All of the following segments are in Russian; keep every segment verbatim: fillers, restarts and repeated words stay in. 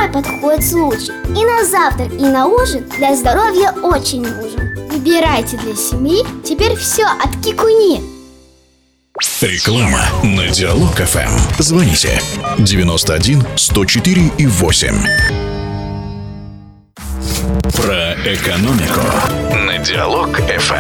Зимой подходит случай. И на завтрак, и на ужин для здоровья очень нужен. Выбирайте для семьи теперь все от Кикуни. Реклама на Диалог эф эм. Звоните девяносто один сто четыре и восемь. Про экономику на Диалог эф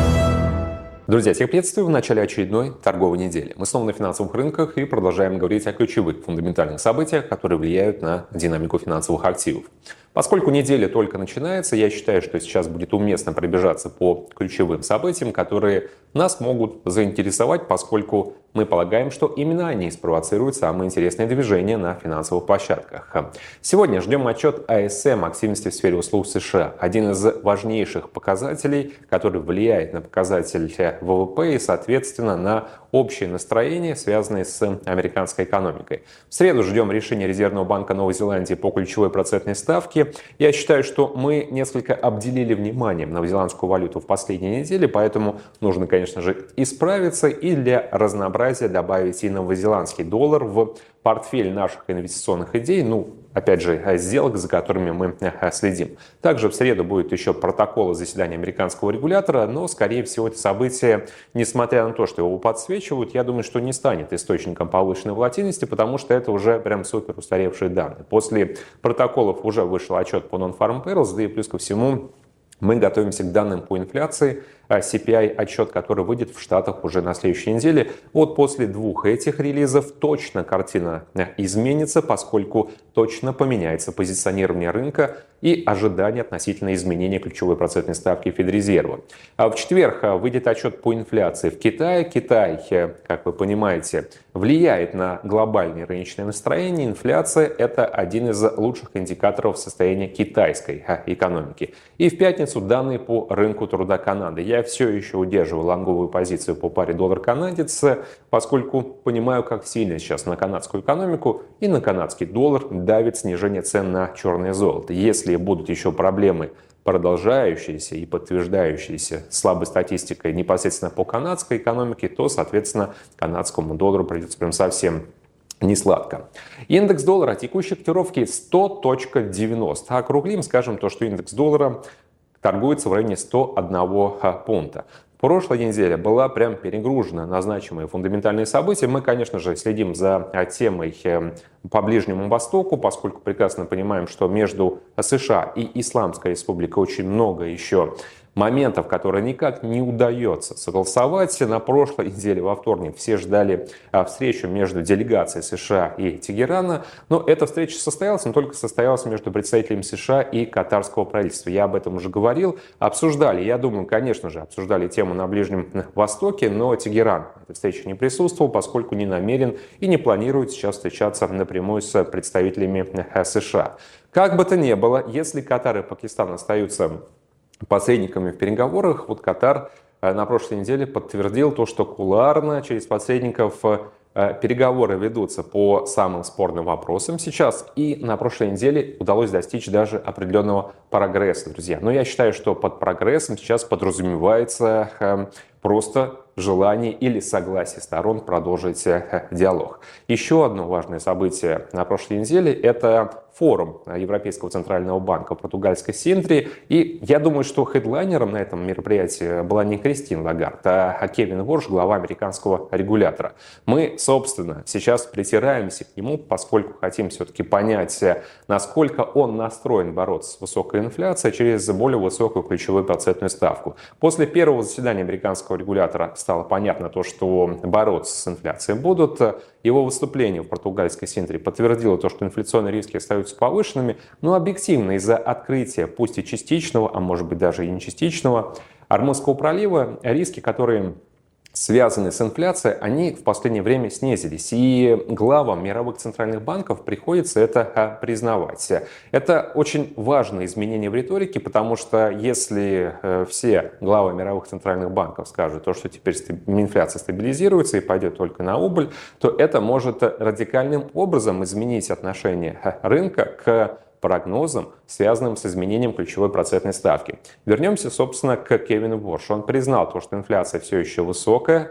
эм. Друзья, всех приветствую в начале очередной торговой недели. Мы снова на финансовых рынках и продолжаем говорить о ключевых фундаментальных событиях, которые влияют на динамику финансовых активов. Поскольку неделя только начинается, я считаю, что сейчас будет уместно пробежаться по ключевым событиям, которые нас могут заинтересовать, поскольку мы полагаем, что именно они спровоцируют самые интересные движения на финансовых площадках. Сегодня ждем отчет а эс эм активности в сфере услуг США. Один из важнейших показателей, который влияет на показатель вэ вэ пэ и, соответственно, на общее настроение, связанное с американской экономикой. В среду ждем решения Резервного банка Новой Зеландии по ключевой процентной ставке. Я считаю, что мы несколько обделили вниманием новозеландскую валюту в последние недели, поэтому нужно, конечно же, исправиться и для разнообразия добавить и новозеландский доллар в портфель наших инвестиционных идей, ну, опять же, сделок, за которыми мы следим. Также в среду будет еще протокол заседания американского регулятора, но, скорее всего, это событие, несмотря на то, что его подсвечивают, я думаю, что не станет источником повышенной волатильности, потому что это уже прям супер устаревшие данные. После протоколов уже вышел отчет по Non-Farm Payrolls, да и плюс ко всему мы готовимся к данным по инфляции, си пи ай отчет, который выйдет в Штатах уже на следующей неделе. Вот после двух этих релизов точно картина изменится, поскольку точно поменяется позиционирование рынка и ожидания относительно изменения ключевой процентной ставки Федрезерва. А в четверг выйдет отчет по инфляции в Китае. Китай, как вы понимаете, влияет на глобальное рыночное настроение. Инфляция – это один из лучших индикаторов состояния китайской экономики. И в пятницу данные по рынку труда Канады. Я все еще удерживаю лонговую позицию по паре доллар-канадец, поскольку понимаю, как сильно сейчас на канадскую экономику и на канадский доллар давит снижение цен на черное золото. Если будут еще проблемы, продолжающиеся и подтверждающиеся слабой статистикой непосредственно по канадской экономике, то, соответственно, канадскому доллару придется прям совсем не сладко. Индекс доллара текущей котировки сто девяносто. Округлим, скажем то, что индекс доллара торгуется в районе сто одного пункта. Прошлая неделя была прям перегружена на значимые фундаментальные события. Мы, конечно же, следим за темой по Ближнему Востоку, поскольку прекрасно понимаем, что между США и Исламской Республикой очень много еще моментов, которые никак не удается согласовать. На прошлой неделе, во вторник, все ждали встречу между делегацией США и Тегерана, но эта встреча состоялась, но только состоялась между представителями США и катарского правительства. Я об этом уже говорил, обсуждали, я думаю, конечно же, обсуждали тему на Ближнем Востоке, но Тегеран в этой встрече не присутствовал, поскольку не намерен и не планирует сейчас встречаться напрямую с представителями США. Как бы то ни было, если Катар и Пакистан остаются посредниками в переговорах, вот Катар на прошлой неделе подтвердил то, что кулуарно через посредников переговоры ведутся по самым спорным вопросам сейчас, и на прошлой неделе удалось достичь даже определенного прогресса, друзья. Но я считаю, что под прогрессом сейчас подразумевается просто желание или согласие сторон продолжить диалог. Еще одно важное событие на прошлой неделе – это форум Европейского центрального банка в португальской Синтре. И я думаю, что хедлайнером на этом мероприятии была не Кристин Лагард, а Кевин Ворш, глава американского регулятора. Мы, собственно, сейчас притираемся к нему, поскольку хотим все-таки понять, насколько он настроен бороться с высокой инфляцией через более высокую ключевую процентную ставку. После первого заседания американского регулятора стало понятно то, что бороться с инфляцией будут. Его выступление в португальской Синтре подтвердило то, что инфляционные риски остаются повышенными, но объективно из-за открытия, пусть и частичного, а может быть даже и не частичного, Ормузского пролива, риски, которые связанные с инфляцией, они в последнее время снизились. И главам мировых центральных банков приходится это признавать. Это очень важное изменение в риторике, потому что если все главы мировых центральных банков скажут, то, что теперь инфляция стабилизируется и пойдет только на убыль, то это может радикальным образом изменить отношение рынка к прогнозам связанным с изменением ключевой процентной ставки. Вернемся, собственно, к Кевину Воршу. Он признал то, что инфляция все еще высокая,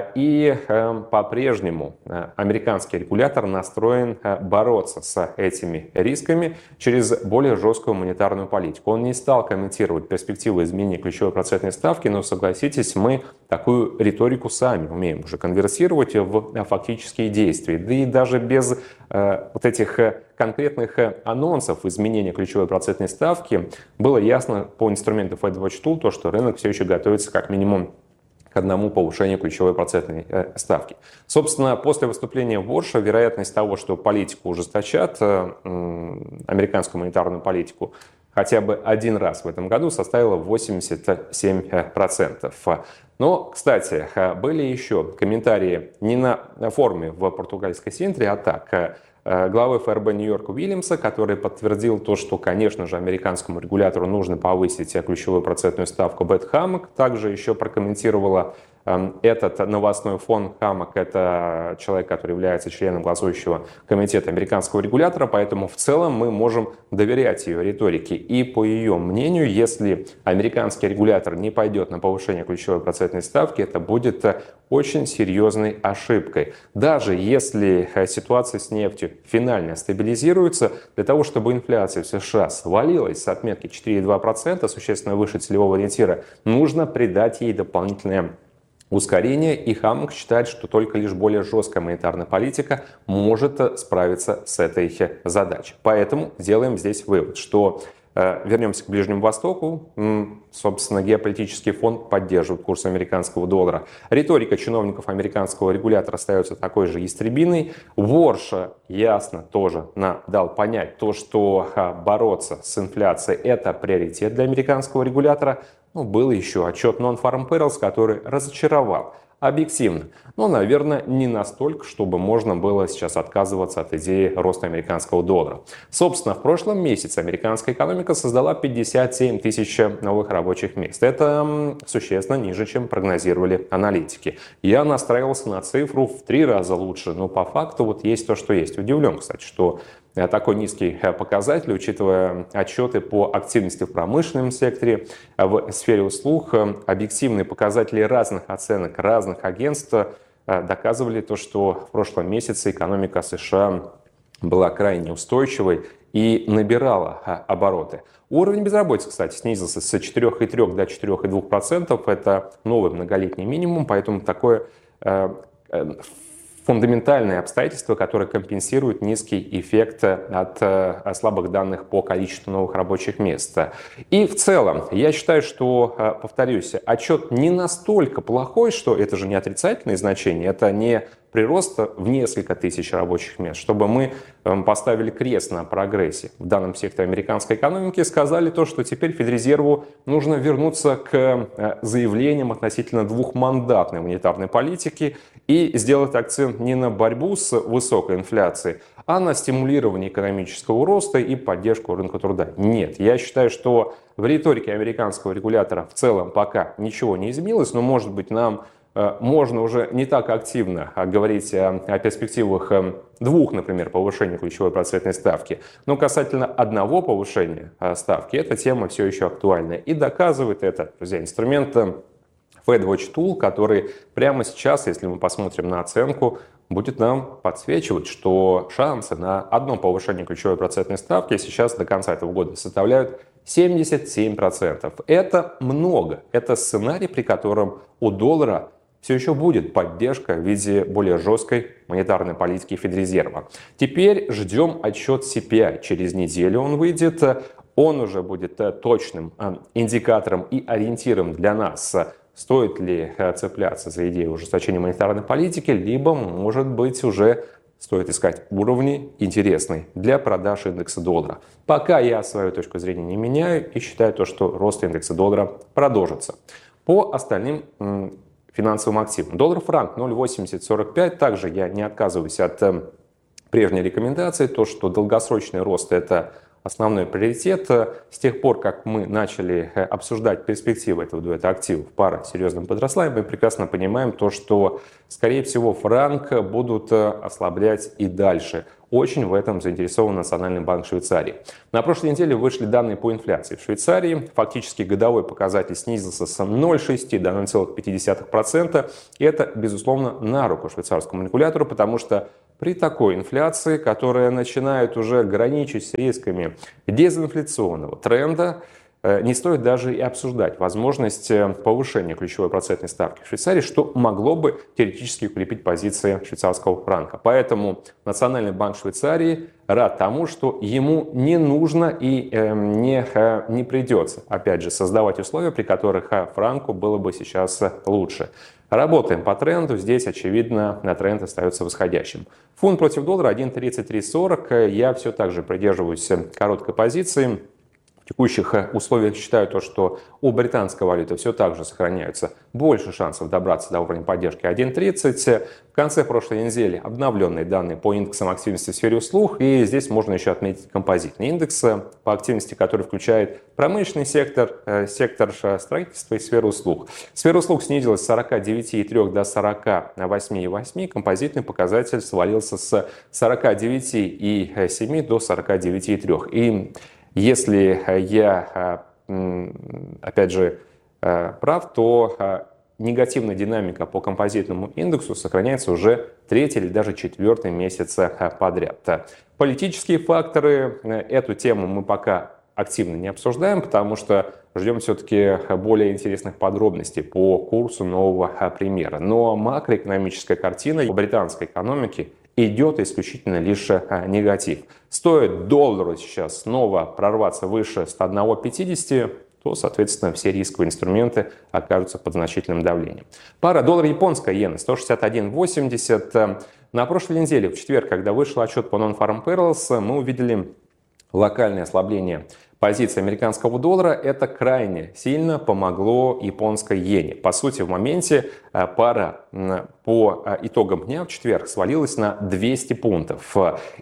и э, по-прежнему э, американский регулятор настроен э, бороться с этими рисками через более жесткую монетарную политику. Он не стал комментировать перспективы изменения ключевой процентной ставки, но, согласитесь, мы такую риторику сами умеем уже конвертировать в фактические действия. Да и даже без э, вот этих э, конкретных э, анонсов изменения ключевой процентной ставки было ясно по инструменту FedWatch Tool, то, что рынок все еще готовится как минимум к одному повышению ключевой процентной э, ставки. Собственно, после выступления Ворша вероятность того, что политику ужесточат, э, э, американскую монетарную политику, хотя бы один раз в этом году составила восемьдесят семь процентов. Но, кстати, были еще комментарии не на форуме в португальской Синтре, а так, главы эф эр бэ Нью-Йорка Уильямса, который подтвердил то, что, конечно же, американскому регулятору нужно повысить ключевую процентную ставку. Бет Хаммок также еще прокомментировала этот новостной фон. Хаммок — это человек, который является членом голосующего комитета американского регулятора, поэтому в целом мы можем доверять ее риторике. И по ее мнению, если американский регулятор не пойдет на повышение ключевой процентной ставки, это будет очень серьезной ошибкой. Даже если ситуация с нефтью финально стабилизируется, для того, чтобы инфляция в США свалилась с отметки четыре и две десятых процента, существенно выше целевого ориентира, нужно придать ей дополнительное ускорение, и Хаммок считает, что только лишь более жесткая монетарная политика может справиться с этой задачей. Поэтому делаем здесь вывод, что э, вернемся к Ближнему Востоку, м, собственно, геополитический фон поддерживает курс американского доллара. Риторика чиновников американского регулятора остается такой же ястребиной. Ворша ясно тоже на, дал понять то, что э, бороться с инфляцией — это приоритет для американского регулятора. Ну, был еще отчет Non-Farm Payrolls, который разочаровал объективно, но, наверное, не настолько, чтобы можно было сейчас отказываться от идеи роста американского доллара. Собственно, в прошлом месяце американская экономика создала пятьдесят семь тысяч новых рабочих мест. Это существенно ниже, чем прогнозировали аналитики. Я настраивался на цифру в три раза лучше, но по факту вот есть то, что есть. Удивлен, кстати, что такой низкий показатель, учитывая отчеты по активности в промышленном секторе, в сфере услуг. Объективные показатели разных оценок, разных агентств доказывали то, что в прошлом месяце экономика США была крайне устойчивой и набирала обороты. Уровень безработицы, кстати, снизился с четырёх и трёх десятых до четырёх и двух десятых процентов. Это новый многолетний минимум, поэтому такое э, э, фундаментальные обстоятельства, которые компенсируют низкий эффект от слабых данных по количеству новых рабочих мест. И в целом, я считаю, что, повторюсь, отчет не настолько плохой, что это же не отрицательные значения, это не прирост в несколько тысяч рабочих мест, чтобы мы поставили крест на прогрессе в данном секторе американской экономики, сказали то, что теперь Федрезерву нужно вернуться к заявлениям относительно двухмандатной монетарной политики и сделать акцент не на борьбу с высокой инфляцией, а на стимулирование экономического роста и поддержку рынка труда. Нет, я считаю, что в риторике американского регулятора в целом пока ничего не изменилось, но, может быть, нам можно уже не так активно говорить о перспективах двух, например, повышения ключевой процентной ставки. Но касательно одного повышения ставки, эта тема все еще актуальна. И доказывает это, друзья, инструмент FedWatch Tool, который прямо сейчас, если мы посмотрим на оценку, будет нам подсвечивать, что шансы на одно повышение ключевой процентной ставки сейчас до конца этого года составляют семьдесят семь процентов. Это много. Это сценарий, при котором у доллара все еще будет поддержка в виде более жесткой монетарной политики Федрезерва. Теперь ждем отчет си пи ай. Через неделю он выйдет. Он уже будет точным индикатором и ориентиром для нас, стоит ли цепляться за идею ужесточения монетарной политики, либо, может быть, уже стоит искать уровни интересные для продаж индекса доллара. Пока я свою точку зрения не меняю и считаю то, что рост индекса доллара продолжится. По остальным финансовым активам. Доллар-франк ноль восемьдесят сорок пять. Также я не отказываюсь от прежней рекомендации, то, что долгосрочный рост — это основной приоритет. С тех пор, как мы начали обсуждать перспективы этого дуэта активов, пара серьезно подросла, и мы прекрасно понимаем то, что, скорее всего, франк будут ослаблять и дальше. очень в этом заинтересован Национальный банк Швейцарии. На прошлой неделе вышли данные по инфляции в Швейцарии. Фактически годовой показатель снизился с ноль целых шесть десятых до ноль целых пять десятых процента. И это, безусловно, на руку швейцарскому регулятору, потому что при такой инфляции, которая начинает уже граничить с рисками дезинфляционного тренда, не стоит даже и обсуждать возможность повышения ключевой процентной ставки в Швейцарии, что могло бы теоретически укрепить позиции швейцарского франка. Поэтому Национальный банк Швейцарии рад тому, что ему не нужно и э, не, э, не придется, опять же, создавать условия, при которых э, франку было бы сейчас лучше. Работаем по тренду. Здесь, очевидно, тренд остается восходящим. Фунт против доллара один тридцать три сорок. Я все так же придерживаюсь короткой позиции. В текущих условиях считаю то, что у британской валюты все так же сохраняются больше шансов добраться до уровня поддержки один тридцать. В конце прошлой недели обновленные данные по индексам активности в сфере услуг. И здесь можно еще отметить композитный индекс по активности, который включает промышленный сектор, сектор строительства и сферу услуг. Сфера услуг снизилась с сорока девяти целых трёх десятых до сорока восьми целых восьми десятых. Композитный показатель свалился с сорока девяти целых семи десятых до сорока девяти целых трёх десятых. И если я, опять же, прав, то негативная динамика по композитному индексу сохраняется уже третий или даже четвертый месяц подряд. Политические факторы, эту тему мы пока активно не обсуждаем, потому что ждем все-таки более интересных подробностей по курсу нового премьера. Но макроэкономическая картина британской экономики идет исключительно лишь негатив. Стоит доллару сейчас снова прорваться выше ста одного пятидесяти, то, соответственно, все рисковые инструменты окажутся под значительным давлением. Пара доллар-японская иена сто шестьдесят один восемьдесят. На прошлой неделе, в четверг, когда вышел отчет по Non-Farm Payrolls, мы увидели локальное ослабление позиции американского доллара. Это крайне сильно помогло японской иене. По сути, в моменте пара по итогам дня в четверг свалилась на двести пунктов.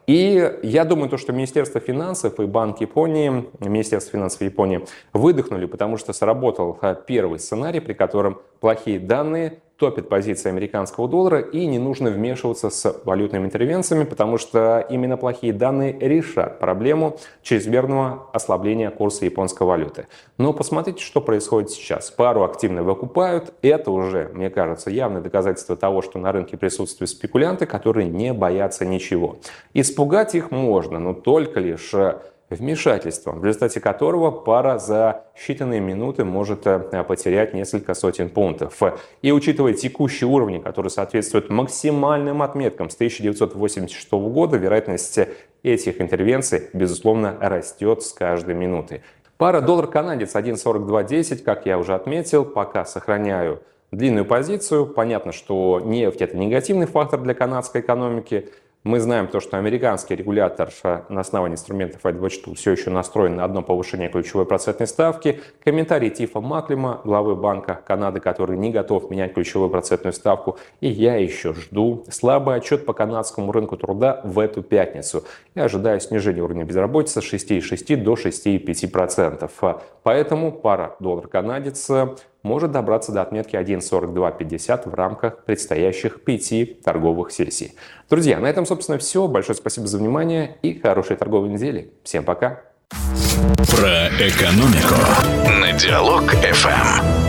И я думаю, то, что Министерство финансов и Банк Японии, Министерство финансов Японии выдохнули, потому что сработал первый сценарий, при котором плохие данные топит позиции американского доллара, и не нужно вмешиваться с валютными интервенциями, потому что именно плохие данные решат проблему чрезмерного ослабления курса японской валюты. Но посмотрите, что происходит сейчас. Пару активно выкупают. Это уже, мне кажется, явное доказательство того, что на рынке присутствуют спекулянты, которые не боятся ничего. Испугать их можно, но только лишь вмешательством, в результате которого пара за считанные минуты может потерять несколько сотен пунктов. И учитывая текущие уровни, которые соответствуют максимальным отметкам с тысяча девятьсот восемьдесят шестого года, вероятность этих интервенций, безусловно, растет с каждой минутой. Пара доллар-канадец один сорок два десять, как я уже отметил, пока сохраняю длинную позицию. Понятно, что нефть – это негативный фактор для канадской экономики. Мы знаем то, что американский регулятор на основании инструментов ай двадцать два все еще настроен на одно повышение ключевой процентной ставки. Комментарий Тифа Маклема, главы Банка Канады, который не готов менять ключевую процентную ставку. И я еще жду слабый отчет по канадскому рынку труда в эту пятницу. Я ожидаю снижения уровня безработицы с шести целых шести десятых до шести целых пяти десятых процента. Поэтому пара доллар-канадец может добраться до отметки один сорок два пятьдесят в рамках предстоящих пяти торговых сессий. Друзья, на этом, собственно, все. Большое спасибо за внимание и хорошей торговой недели. Всем пока. Про экономику на Диалог эф эм.